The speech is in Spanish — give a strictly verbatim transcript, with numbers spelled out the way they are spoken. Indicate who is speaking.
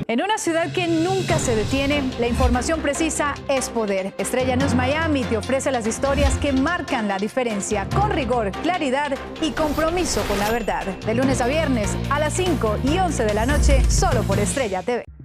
Speaker 1: En una ciudad que nunca se detiene, la información precisa es poder. Estrella News Miami te ofrece las historias que marcan la diferencia, con rigor, claridad y compromiso con la verdad. De lunes a viernes a las cinco y once de la noche, solo por Estrella T V.